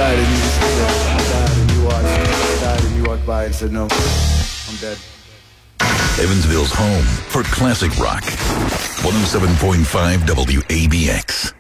died and you just, I died and you watched. I died and you walked by and said, no, I'm dead. Evansville's home for classic rock. 107.5 WABX.